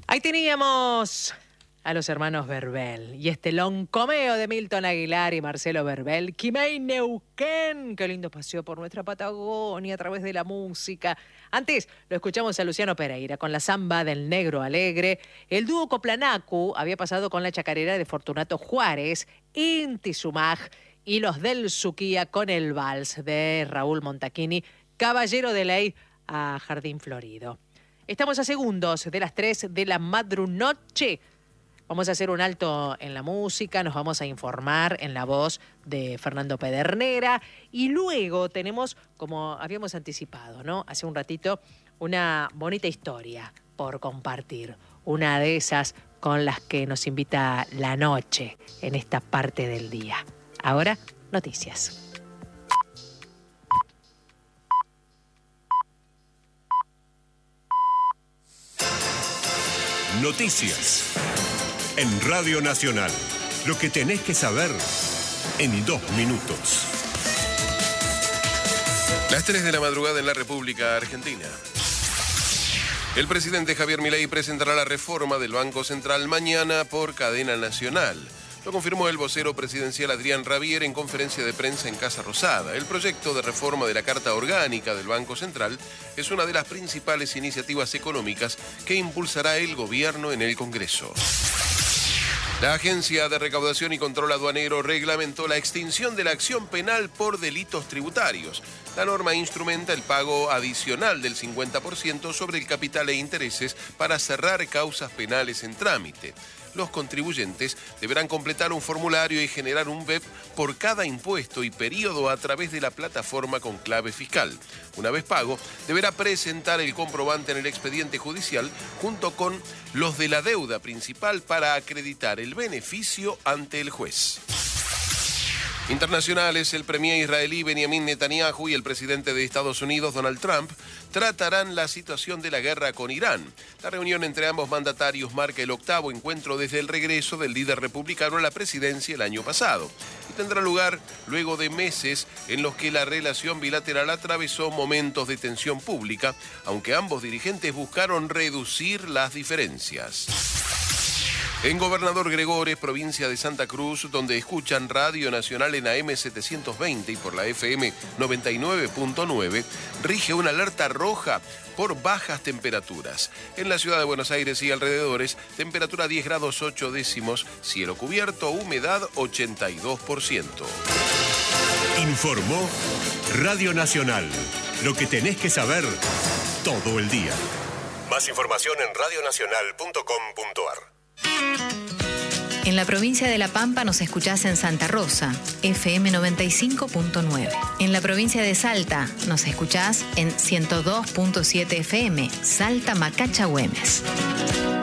Ahí teníamos a los hermanos Verbel y este loncomeo de Milton Aguilar y Marcelo Verbel. Quimei Neuquén, qué lindo paseo por nuestra Patagonia a través de la música. Antes lo escuchamos a Luciano Pereira con la samba del Negro Alegre. El dúo Coplanacu había pasado con la chacarera de Fortunato Juárez, Inti Sumaj y los del Suquía con el vals de Raúl Montaquini, Caballero de Ley a Jardín Florido. Estamos a segundos de las 3 de la madrunoche. Vamos a hacer un alto en la música, nos vamos a informar en la voz de Fernando Pedernera y luego tenemos, como habíamos anticipado, ¿no? Hace un ratito, una bonita historia por compartir. Una de esas con las que nos invita la noche en esta parte del día. Ahora, noticias. Noticias en Radio Nacional. Lo que tenés que saber en 2 minutos. Las 3 de la madrugada en la República Argentina. El presidente Javier Milei presentará la reforma del Banco Central mañana por cadena nacional. Lo confirmó el vocero presidencial Adrián Rabier en conferencia de prensa en Casa Rosada. El proyecto de reforma de la Carta Orgánica del Banco Central es una de las principales iniciativas económicas que impulsará el gobierno en el Congreso. La Agencia de Recaudación y Control Aduanero reglamentó la extinción de la acción penal por delitos tributarios. La norma instrumenta el pago adicional del 50% sobre el capital e intereses para cerrar causas penales en trámite. Los contribuyentes deberán completar un formulario y generar un BEP por cada impuesto y periodo a través de la plataforma con clave fiscal. Una vez pago, deberá presentar el comprobante en el expediente judicial junto con los de la deuda principal para acreditar el beneficio ante el juez. Internacionales, el premier israelí Benjamin Netanyahu y el presidente de Estados Unidos, Donald Trump, tratarán la situación de la guerra con Irán. La reunión entre ambos mandatarios marca el 8º encuentro desde el regreso del líder republicano a la presidencia el año pasado y tendrá lugar luego de meses en los que la relación bilateral atravesó momentos de tensión pública, aunque ambos dirigentes buscaron reducir las diferencias. En Gobernador Gregores, provincia de Santa Cruz, donde escuchan Radio Nacional en AM 720 y por la FM 99.9, rige una alerta roja por bajas temperaturas. En la ciudad de Buenos Aires y alrededores, temperatura 10 grados 8 décimos, cielo cubierto, humedad 82%. Informó Radio Nacional. Lo que tenés que saber todo el día. Más información en radionacional.com.ar. En la provincia de La Pampa nos escuchás en Santa Rosa, FM 95.9. En la provincia de Salta nos escuchás en 102.7 FM, Salta Macacha Güemes.